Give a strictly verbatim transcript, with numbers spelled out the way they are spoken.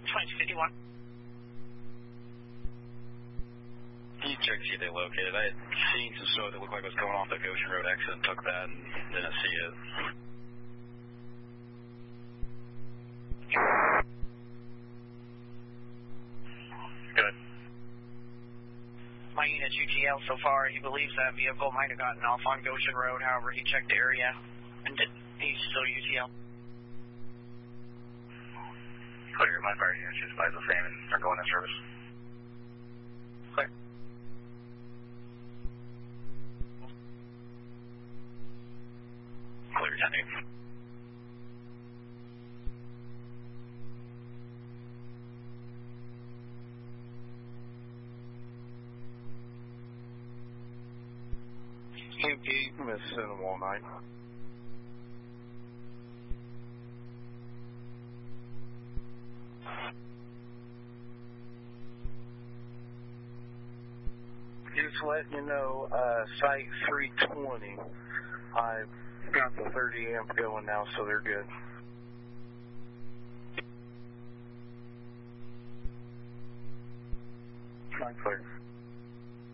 twenty-two fifty-one. Can you check to see if they located? I had seen some smoke that looked like it was going off the Goshen Road exit and took that and didn't see it. Good. My unit's U T L so far. He believes that vehicle might have gotten off on Goshen Road. However, he checked the area and did, he's still U T L. Clear. My fire unit just by the same and are going in service. Clear. Clear, ten eight. Camp eight, Miss Cinema nine. Just letting you know, uh, site three twenty, I've got the thirty amp going now, so they're good. Nine clear.